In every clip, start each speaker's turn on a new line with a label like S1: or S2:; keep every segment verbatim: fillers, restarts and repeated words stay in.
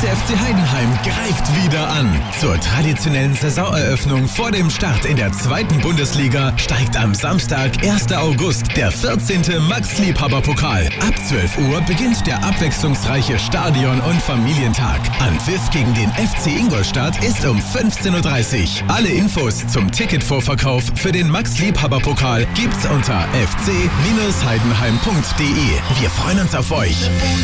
S1: erste F C Heidenheim greift wieder an. Zur traditionellen Saisoneröffnung vor dem Start in der zweiten Bundesliga steigt am Samstag, ersten August, der vierzehnte Max-Liebhaber-Pokal. Ab zwölf Uhr beginnt der abwechslungsreiche Stadion- und Familientag. Anpfiff gegen den F C Ingolstadt ist um fünfzehn Uhr dreißig. Alle Infos zum Ticketvorverkauf für den Max-Liebhaber-Pokal gibt's unter f c Bindestrich heidenheim punkt d e. Wir freuen uns auf euch.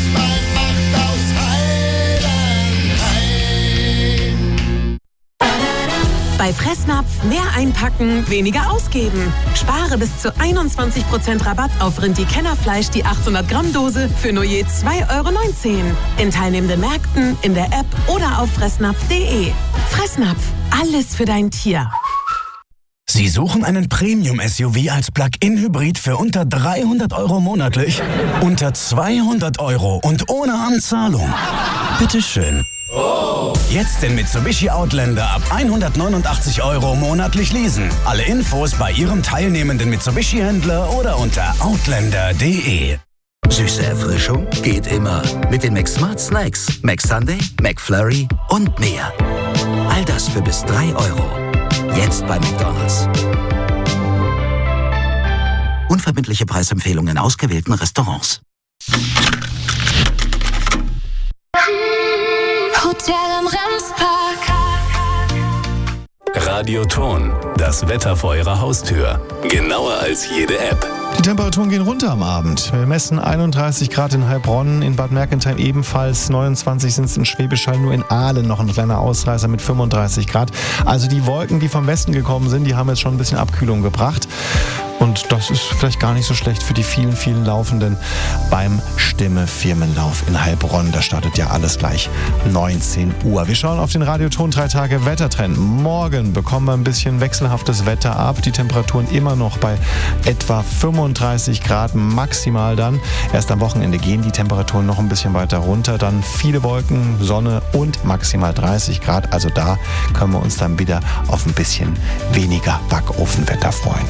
S2: Bei Fressnapf mehr einpacken, weniger ausgeben. Spare bis zu einundzwanzig Prozent Rabatt auf Rindi-Kennerfleisch die achthundert Gramm Dose für nur je zwei Euro neunzehn. In teilnehmenden Märkten, in der App oder auf fressnapf punkt d e. Fressnapf, alles für dein Tier.
S3: Sie suchen einen Premium-S U V als Plug-in-Hybrid für unter dreihundert Euro monatlich? Unter zweihundert Euro und ohne Anzahlung? Bitteschön. Oh. Jetzt den Mitsubishi Outlander ab hundertneunundachtzig Euro monatlich leasen. Alle Infos bei Ihrem teilnehmenden Mitsubishi-Händler oder unter outlander punkt d e.
S4: Süße Erfrischung geht immer. Mit den McSmart Snacks, McSunday, McFlurry und mehr. All das für bis drei Euro. Jetzt bei McDonald's. Unverbindliche Preisempfehlungen in ausgewählten Restaurants.
S5: Hotel am Remspark.
S6: Radioton, das Wetter vor Ihrer Haustür. Genauer als jede App.
S7: Die Temperaturen gehen runter am Abend. Wir messen einunddreißig Grad in Heilbronn, in Bad Mergentheim ebenfalls, neunundzwanzig sind es in Schwäbisch Hall, nur in Aalen noch ein kleiner Ausreißer mit fünfunddreißig Grad. Also die Wolken, die vom Westen gekommen sind, die haben jetzt schon ein bisschen Abkühlung gebracht. Und das ist vielleicht gar nicht so schlecht für die vielen, vielen Laufenden beim Stimme-Firmenlauf in Heilbronn. Da startet ja alles gleich neunzehn Uhr. Wir schauen auf den Radioton drei Tage Wettertrend. Morgen bekommen wir ein bisschen wechselhaftes Wetter ab. Die Temperaturen immer noch bei etwa fünfunddreißig Grad maximal dann. Erst am Wochenende gehen die Temperaturen noch ein bisschen weiter runter. Dann viele Wolken, Sonne und maximal dreißig Grad. Also da können wir uns dann wieder auf ein bisschen weniger Backofenwetter freuen.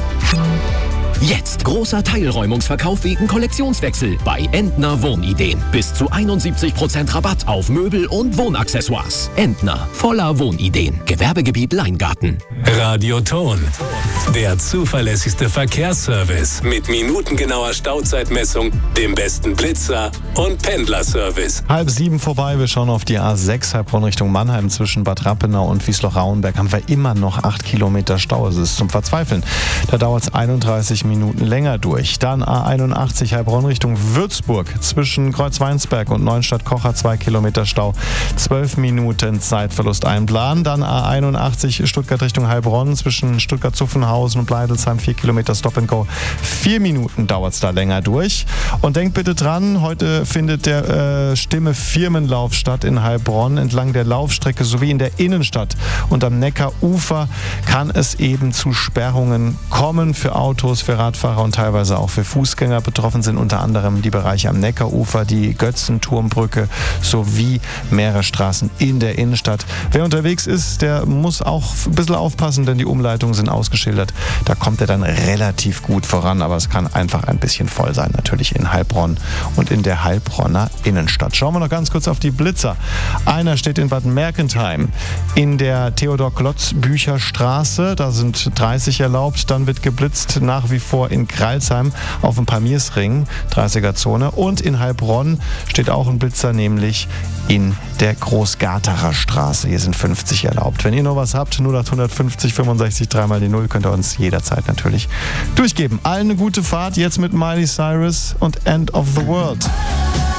S8: Jetzt großer Teilräumungsverkauf wegen Kollektionswechsel bei Entner Wohnideen. Bis zu einundsiebzig Prozent Rabatt auf Möbel und Wohnaccessoires. Entner, voller Wohnideen. Gewerbegebiet Leingarten.
S6: Radioton, der zuverlässigste Verkehrsservice mit minutengenauer Stauzeitmessung, dem besten Blitzer und Pendlerservice.
S7: Halb sieben vorbei, wir schauen auf die A sechs, Heilbronn Richtung Mannheim. Zwischen Bad Rappenau und Wiesloch-Rauenberg haben wir immer noch acht Kilometer Stau. Es ist zum Verzweifeln. Da dauert es einunddreißig Minuten länger durch. Dann A einundachtzig Heilbronn Richtung Würzburg. Zwischen Kreuzweinsberg und Neuenstadt-Kocher zwei Kilometer Stau. zwölf Minuten Zeitverlust einplanen. Dann A einundachtzig Stuttgart Richtung Heilbronn. Zwischen Stuttgart-Zuffenhausen und Bleidelsheim vier Kilometer Stop and Go. Vier Minuten dauert es da länger durch. Und denkt bitte dran, heute findet der äh, Stimme-Firmenlauf statt in Heilbronn. Entlang der Laufstrecke sowie in der Innenstadt und am Neckarufer kann es eben zu Sperrungen kommen für Autos, für Radfahrer und teilweise auch für Fußgänger. Betroffen sind unter anderem die Bereiche am Neckarufer, die Götzenturmbrücke sowie mehrere Straßen in der Innenstadt. Wer unterwegs ist, der muss auch ein bisschen aufpassen, denn die Umleitungen sind ausgeschildert. Da kommt er dann relativ gut voran, aber es kann einfach ein bisschen voll sein, natürlich in Heilbronn und in der Heilbronner Innenstadt. Schauen wir noch ganz kurz auf die Blitzer. Einer steht in Bad Mergentheim in der Theodor-Klotz-Bücher-Straße. Da sind dreißig erlaubt. Dann wird geblitzt nach wie vor in Greilsheim auf dem Pamirsring, dreißiger-Zone. Und in Heilbronn steht auch ein Blitzer, nämlich in der Großgarterer Straße. Hier sind fünfzig erlaubt. Wenn ihr noch was habt, null acht fünfzig fünfundsechzig dreimal die Null, könnt ihr uns jederzeit natürlich durchgeben. Allen eine gute Fahrt, jetzt mit Miley Cyrus und End of the World.